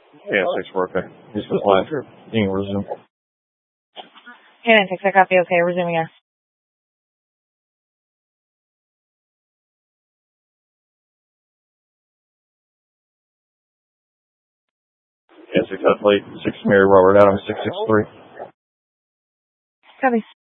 Yeah, 6 working. Just the flight. You can resume. Hey, 96, I copy. Okay, resuming us. Yeah, 6 fleet. 6 Mary Robert Adams 663. Copy.